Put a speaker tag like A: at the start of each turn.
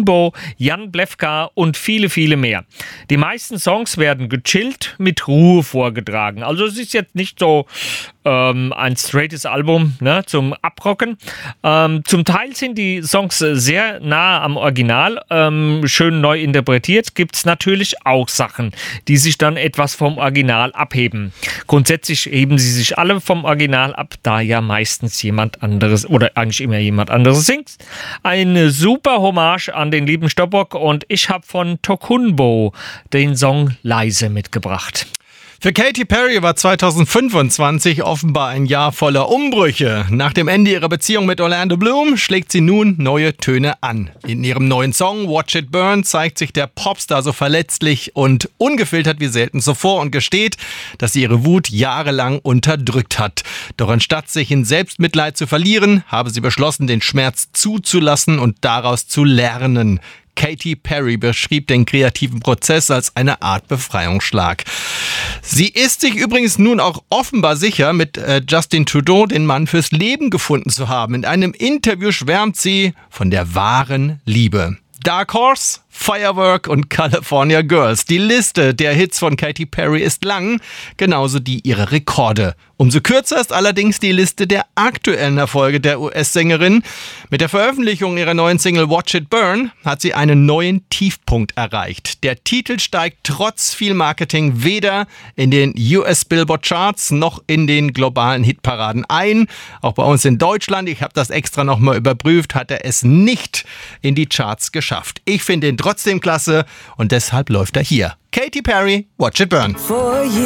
A: Limbo, Jan Plewka und viele, viele mehr. Die meisten Songs werden gechillt mit Ruhe vorgetragen. Also es ist jetzt nicht so ein straightes Album, ne, zum Abrocken. Zum Teil sind die Songs sehr nah am Original, schön neu interpretiert. Gibt es natürlich auch Sachen, die sich dann etwas vom Original abheben. Grundsätzlich heben sie sich alle vom Original ab, da ja meistens jemand anderes oder eigentlich immer jemand anderes singt. Eine super Hommage an den lieben Stoppock und ich habe von Tokunbo den Song Leise mitgebracht.
B: Für Katy Perry war 2025 offenbar ein Jahr voller Umbrüche. Nach dem Ende ihrer Beziehung mit Orlando Bloom schlägt sie nun neue Töne an. In ihrem neuen Song Watch It Burn zeigt sich der Popstar so verletzlich und ungefiltert wie selten zuvor und gesteht, dass sie ihre Wut jahrelang unterdrückt hat. Doch anstatt sich in Selbstmitleid zu verlieren, habe sie beschlossen, den Schmerz zuzulassen und daraus zu lernen. Katy Perry beschrieb den kreativen Prozess als eine Art Befreiungsschlag. Sie ist sich übrigens nun auch offenbar sicher, mit Justin Trudeau den Mann fürs Leben gefunden zu haben. In einem Interview schwärmt sie von der wahren Liebe. Dark Horse, Firework und California Girls. Die Liste der Hits von Katy Perry ist lang, genauso die ihrer Rekorde. Umso kürzer ist allerdings die Liste der aktuellen Erfolge der US-Sängerin. Mit der Veröffentlichung ihrer neuen Single Watch It Burn hat sie einen neuen Tiefpunkt erreicht. Der Titel steigt trotz viel Marketing weder in den US Billboard Charts noch in den globalen Hitparaden ein. Auch bei uns in Deutschland, ich habe das extra nochmal überprüft, hat er es nicht in die Charts geschafft. Ich finde ihn trotzdem klasse und deshalb läuft er hier. Katy Perry, Watch It Burn.